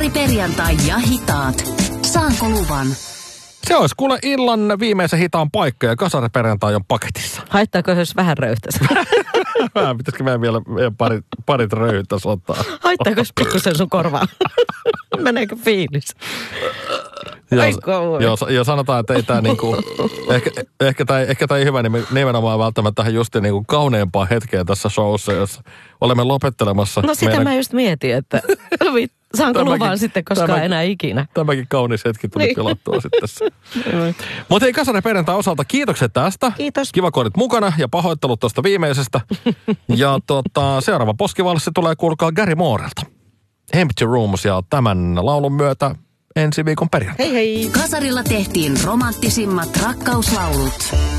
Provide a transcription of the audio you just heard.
Kasariperjantai ja hitaat. Saanko luvan? Se olisi kuule illan viimeisen hitaan paikka ja kasariperjantai on paketissa. Haittaako jos vähän röyhtäisi? Vähän pitäisikö meidän vielä parit röyhtäisi ottaa? Haittaako jos pikkusen sun korvaan? Meneekö fiilis? Joo, sanotaan, että ei tämä niinku, ehkä tämä ei hyvä nimenomaan välttämättä tähän just niinku kauneempaa hetkeä tässä showssa, jos olemme lopettelemassa. No sitä mä just mietin, että saanko luvan sitten koskaan enää ikinä. Tämäkin kaunis hetki tuli pilattua sitten tässä. Mutta ei kasariperjantai osalta kiitokset tästä. Kiitos. Kiva, kun olit mukana ja pahoittelut tuosta viimeisestä. Ja seuraava poskivalssi tulee kuulkaa Gary Moorelta. Empty Rooms ja tämän laulun myötä ensi viikon perjantai. Hei hei! Kasarilla tehtiin romanttisimmat rakkauslaulut.